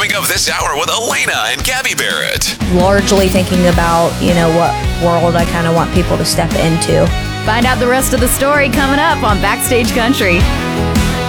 Coming up this hour with Elena and Gabby Barrett. Largely thinking about, what world I kind of want people to step into. Find out the rest of the story coming up on Backstage Country.